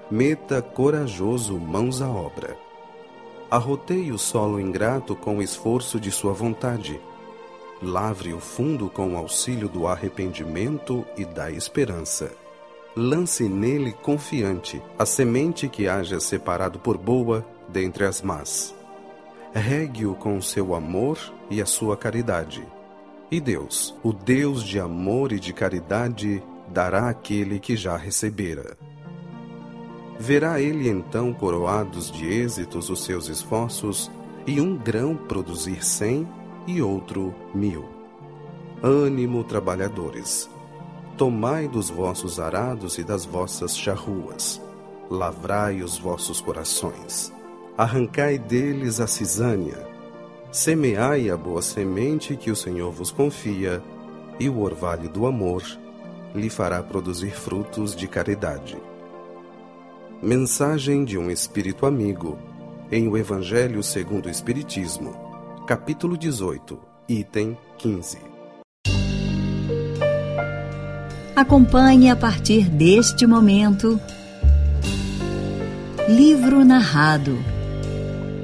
Meta corajoso mãos à obra. Arroteie o solo ingrato com o esforço de sua vontade. Lavre o fundo com o auxílio do arrependimento e da esperança. Lance nele confiante a semente que haja separado por boa dentre as más. Regue-o com o seu amor e a sua caridade. E Deus, o Deus de amor e de caridade, dará àquele que já recebera. Verá ele então coroados de êxitos os seus esforços, e um grão produzir 100 e outro 1000. Ânimo, trabalhadores! Tomai dos vossos arados e das vossas charruas. Lavrai os vossos corações. Arrancai deles a cisânia. Semeai a boa semente que o Senhor vos confia, e o orvalho do amor lhe fará produzir frutos de caridade. Mensagem de um Espírito Amigo, em O Evangelho segundo o Espiritismo, capítulo 18, item 15. Acompanhe a partir deste momento Livro Narrado,